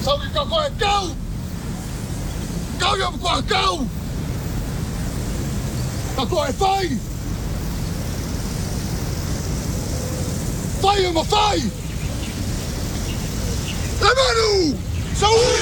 Sau khi cậu coi cao cao nhập quả cao cậu coi phai phai mà phai làm ăn đâu sao